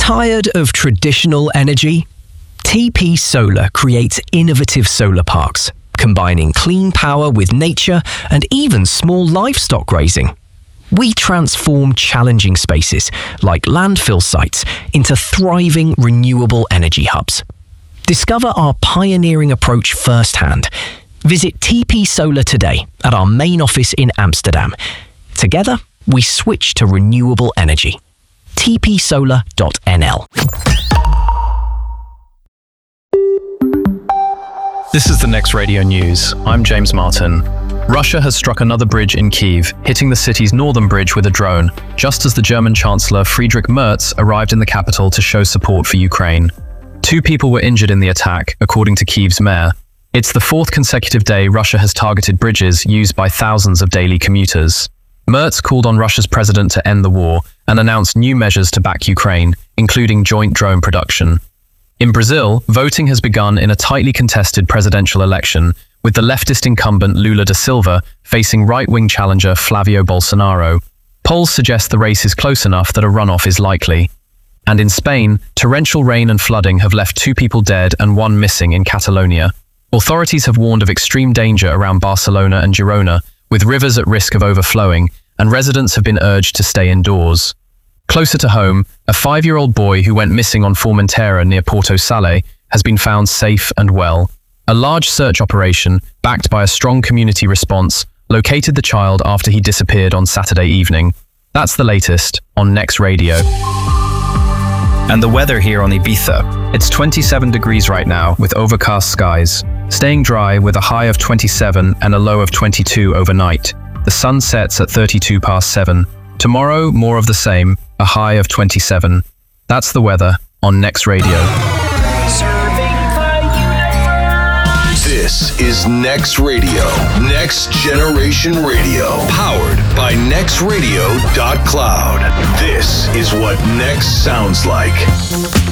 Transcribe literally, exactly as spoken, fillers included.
Tired of traditional energy? T P Solar creates innovative solar parks, combining clean power with nature and even small livestock grazing. We transform challenging spaces, like landfill sites, into thriving renewable energy hubs. Discover our pioneering approach firsthand. Visit T P Solar today at our main office in Amsterdam. Together, we switch to renewable energy. t p solar dot n l. This is the Next Radio News. I'm James Martin. Russia has struck another bridge in Kyiv, hitting the city's northern bridge with a drone, just as the German Chancellor Friedrich Merz arrived in the capital to show support for Ukraine. Two people were injured in the attack, according to Kyiv's mayor. It's the fourth consecutive day Russia has targeted bridges used by thousands of daily commuters. Merz called on Russia's president to end the war and announced new measures to back Ukraine, including joint drone production. In Brazil, voting has begun in a tightly contested presidential election, with the leftist incumbent Lula da Silva facing right-wing challenger Flavio Bolsonaro. Polls suggest the race is close enough that a runoff is likely. And in Spain, torrential rain and flooding have left two people dead and one missing in Catalonia. Authorities have warned of extreme danger around Barcelona and Girona, with rivers at risk of overflowing, and residents have been urged to stay indoors. Closer to home, a five-year-old boy who went missing on Formentera near Porto Sale has been found safe and well. A large search operation, backed by a strong community response, located the child after he disappeared on Saturday evening. That's the latest on Next Radio. And the weather here on Ibiza. It's twenty-seven degrees right now with overcast skies, staying dry with a high of twenty-seven and a low of twenty-two overnight. The sun sets at thirty-two past seven. Tomorrow, more of the same, a high of twenty-seven. That's the weather on Next Radio. This is Next Radio, Next Generation Radio, powered by next radio dot cloud. This is what Next sounds like.